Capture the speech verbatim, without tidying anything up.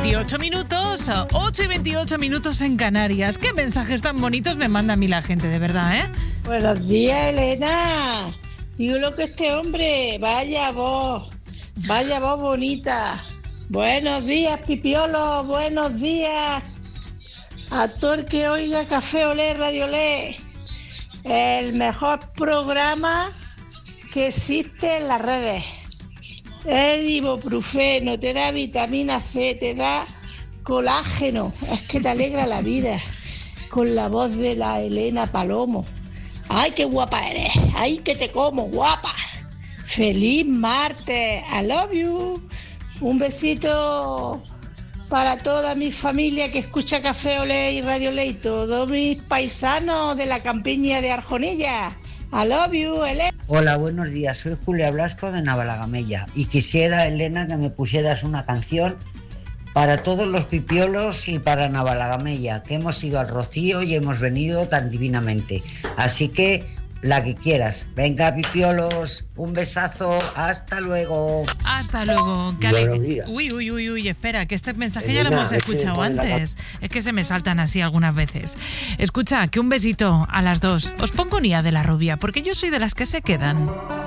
veintiocho minutos, ocho y veintiocho minutos en Canarias. Qué mensajes tan bonitos me manda a mí la gente, de verdad, ¿eh? Buenos días, Elena. Digo lo que este hombre, vaya voz, vaya voz bonita. Buenos días, Pipiolo, buenos días a todo el que oiga Café Olé, Radio Olé. El mejor programa que existe en las redes. El ibuprofeno, te da vitamina C, te da colágeno. Es que te alegra la vida. Con la voz de la Elena Palomo. ¡Ay, qué guapa eres! ¡Ay, que te como, guapa! ¡Feliz martes! ¡I love you! Un besito para toda mi familia que escucha Café Olé y Radio Olé y todos mis paisanos de la campiña de Arjonilla. I love you, Elena. Hola, buenos días. Soy Julia Blasco de Navalagamella y quisiera, Elena, que me pusieras una canción para todos los pipiolos y para Navalagamella, que hemos ido al Rocío y hemos venido tan divinamente. Así que la que quieras. Venga, pipiolos, un besazo, hasta luego. Hasta luego. Qué Buenos ale- días. Uy, uy, uy, uy, espera, que este mensaje ya Elena, lo hemos es que escuchado pon la antes. Es que se me saltan así algunas veces. Escucha, que un besito a las dos. Os pongo Nia de la Rubia, porque yo soy de las que se quedan.